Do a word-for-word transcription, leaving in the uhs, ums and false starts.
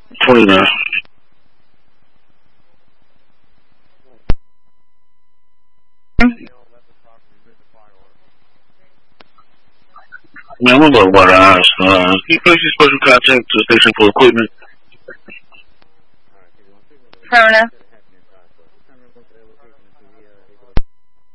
twenty-nine. Man, I'm a little water eyes. Uh, can you place your special contact to the station for equipment? Corona.